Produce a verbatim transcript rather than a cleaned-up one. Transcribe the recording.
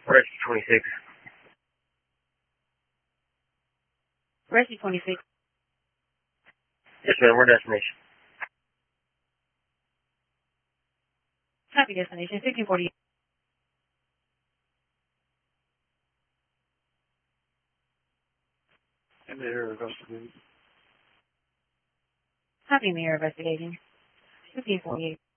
Rescue twenty-six. Rescue twenty-six. Yes, ma'am. We're destination. Copy destination. fifteen forty-eight. In the air investigating. Copy in the air investigating. fifteen forty-eight.